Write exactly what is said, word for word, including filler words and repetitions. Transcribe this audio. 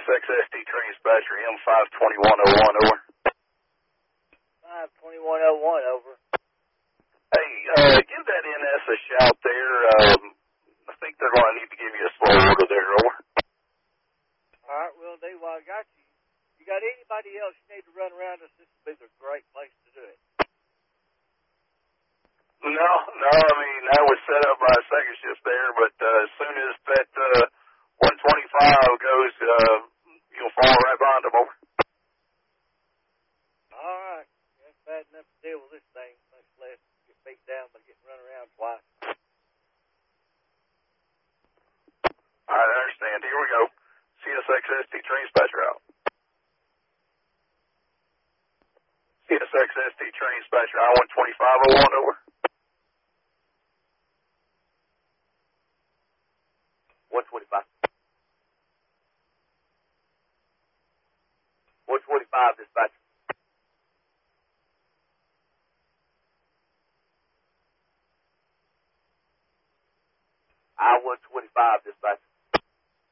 X S T train dispatcher, M five twenty-one oh one, over. five twenty-one oh one, over. Hey, uh, give that N S a shout there. Um, I think they're going to need to give you a slow order there, over. All right, well, do while I got you. You got anybody else you need to run around us? This would be the great place to do it. No, no, I mean, that was set up by a second shift there, but uh, as soon as that uh, one twenty-five goes, uh, you'll fall right behind them, over. All right. That's bad enough to deal with this thing, much less get beat down by getting run around twice. All right, I understand. Here we go. C S X S T train dispatcher out. C S X S T train dispatcher, I one twenty-five oh one, over. one twenty-five. one twenty-five, dispatcher. I one twenty-five, dispatcher.